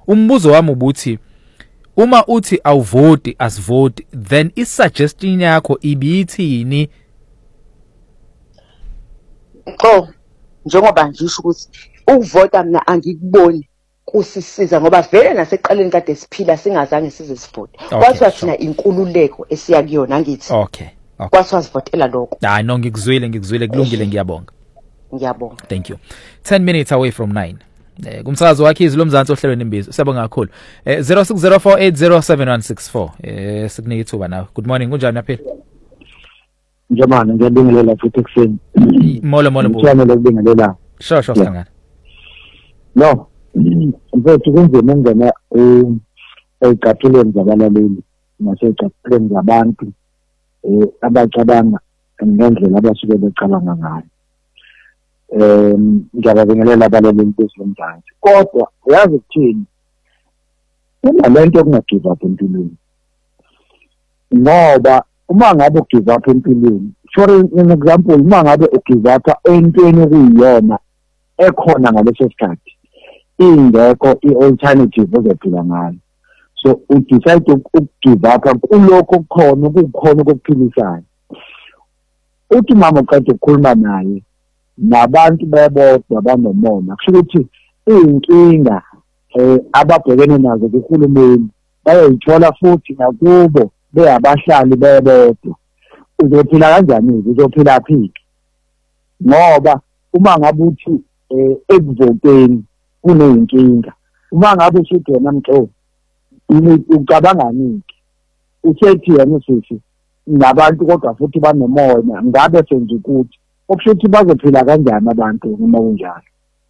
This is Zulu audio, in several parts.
umbuzo wami ubuthi uma uthi awuvoti asivoti then isuggestion yakho ibithini? Njengoba ngisho ukuthi ukuvota mina angikuboni kusisiza ngoba vele naseqaleni kade siphila singazange size sivote. Kwathiwa thina inkululeko esiya kuyona ngithi. Okay. Kwathiwa sivotela lokho. Hayi no ngikuzwile kulungile ngiyabonga. Thank you. 10 minutes away from 9. Kumsakazo wakhe izwi lomzansi ohlelweni imbizo. Siyabonga kakhulu. 0604807164. Sikunike ithuba nawe. Good morning. Kunjani naphela? Njamani ngiyabingelela futhi ekseni. Molo bo. Ngiyabingelela ukubingelela. Sure sangana. No. Mfethu kunzima ngena eqaphuleni zabalaleli naseqaphuleni zabantu abacabanga ngendlela abasuke becabanga ngayo. Ngiyabingelela abalaleli bezomzansi. Kodwa uyazi ukuthini? Kunalento yokungagive up empilweni. Ngoba uma ngabe ugive up empilweni, for an example, uma ngabe ugive up entweni kuyiyona ekhona ngaleso sikhathi, ingekho i-alternative ozophila ngayo. So udecide ukugive up kulokho kukhona ukuphilisayo. Uthi mama uqeda ukukhuluma naye nabantu bebodwa banomona, kusho ukuthi inkinga ababhekene nazo kuhulumeni bayayithola futhi nakubo beyabahlali bebodwa. Uzophila kanjani? Uzophila phi? Ngoba uma ngabe uthi ekuvoteni kuneyinkinga, uma ngabe usuthi wena mxo ucabanga nini? Usethi yena sisi nabantu kodwa futhi banemoya, ngabe senze ukuthi okusho ukuthi bazophila kanjani abantu uma kunjalo?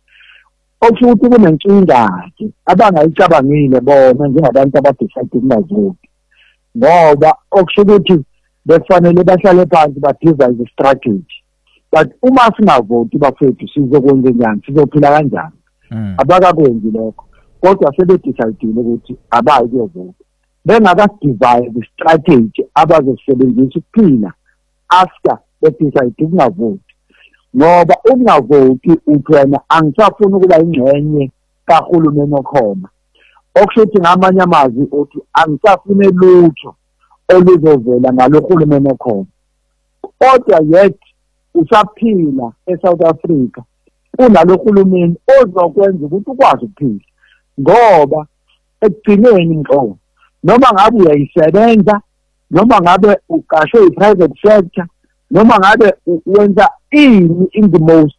Okusho ukuthi kunenkinga abangayicabangile bona njengabantu abadecide ukungavoti, ngoba okusho ukuthi bekufanele bahlale phansi badivise strategy. But uma singavoti bafethu sizokwenza njani? Sizophila kanjani? Abakakwenzi lokho, kodwa sebedecide ukuthi abayi kuyovota. Bengakadivise strategy abazosebenzisa ukuphila after bedecide ukungavoti. Ngoba ukungavoti uphena angisafuni ukuba ingxenye kahulumeni okhona. Okusho ukuthi ngamanye amazwi uthi angisafune lutho oluzovela ngalohulumeni okhona. Kodwa yet usaphila eSouth Africa kunalokhulumeni ozokwenza ukuthi ukwazi ukuphila. Ngoba ekugcineni inhlobo noma ngabe uyayisebenza, noma ngabe uqashwe i-private sector, noma ngabe wenza ini in the most,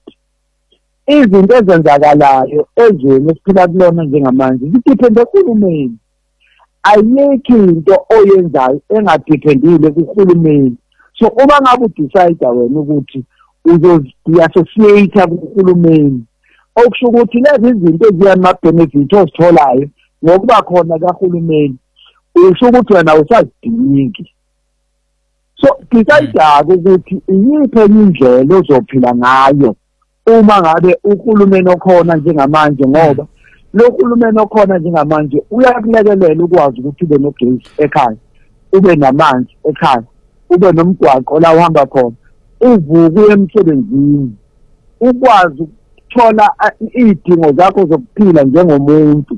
izinto ezenzakalayo ezweni esiphila kulona njengamanje zidepende kuhulumeni. Ayikho into oyenzayo engadependile kuhulumeni. So uma ngabe udecide wena ukuthi uzozi-associate kuhulumeni, okusho ukuthi lezi zinto eziyama-benefit ozitholayo ngokuba khona kahulumeni, usho ukuthi wena usazidingi. So decide-ke ukuthi iyiphi enye indlela ozophila ngayo uma ngabe uhulumeni okhona njengamanje, ngoba lo hulumeni okhona njengamanje uyakulekelela ukwazi ukuthi ube nogesi ekhaya, ube namanzi ekhaya, ube nomgwaqo la uhamba khona, uvuke uye emsebenzini, ukwazi ukuthola izidingo zakho zokuphila njengomuntu.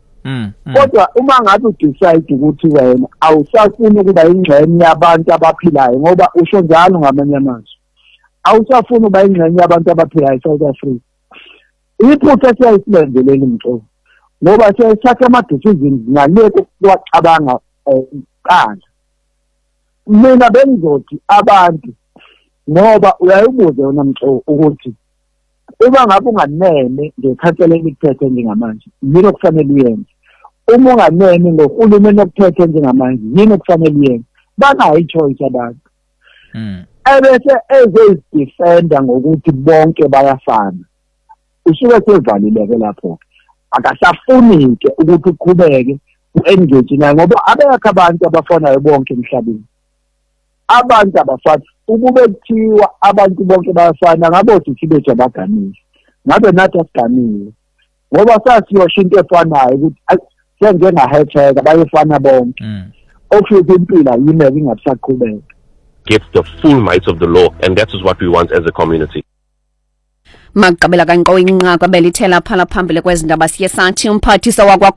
Kodwa uma ngabe udecide ukuthi wena awusafuni ukuba ingxenye yabantu abaphilayo, ngoba usho njalo ngamanye amazwi awusafuni ukuba ingxenye yabantu abaphilayo eSouth Africa, iphutha siyayisebenzeleni mxo, ngoba siyathatha ama-decisions ngaleko kuwacabanga kuqala. Mina bengizothi abantu, ngoba uyayibuza wena mxo ukuthi uma ngabe unganene ngekhansela eliphethe njengamanje yini okufanele uyenze, uma unganene ngohulumeni okuphethe njengamanje yini okufanele uyenze. Banayo i-choice abantu. Ebese ezizidefenda ngokuthi bonke bayafana, usuke sevalileke lapho, akasafuni-ke ukuthi uqhubeke u-engage naye, ngoba abekho abantu abafanayo bonke emhlabeni. Abantu abafani. Ukube kuthiwa abantu bonke bayafana, ngabe othi bethu abaganile, ngabe nathi asiganiwe, ngoba sasiyosho into efanayo ukuthi senjenga-hashtag bayefana bonke. Okusho ukuthi impilo ayimele ingabisaqhubeka. Get the full might of the law, and that is what we want as a community. Magqabela kanqo inqaka belithela phala phambili kwezindaba siye sathi umphathisa wakwa